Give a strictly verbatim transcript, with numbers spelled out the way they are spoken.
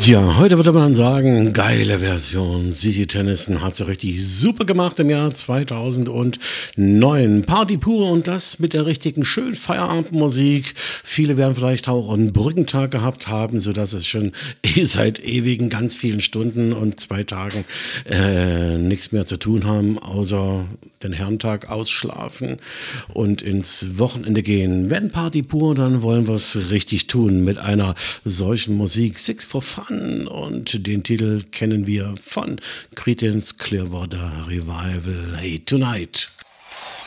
Ja, heute würde man sagen, geile Version. Sisi Tennyson hat sie richtig super gemacht im Jahr zweitausendneun. Party pur und das mit der richtigen schönen Feierabendmusik. Viele werden vielleicht auch einen Brückentag gehabt haben, sodass es schon eh seit ewigen ganz vielen Stunden und zwei Tagen äh, nichts mehr zu tun haben, außer den Herrentag ausschlafen und ins Wochenende gehen. Wenn Party pur, dann wollen wir es richtig tun mit einer solchen Musik. Six for Fun und den Titel kennen wir von Creedence Clearwater Revival. Hey Tonight.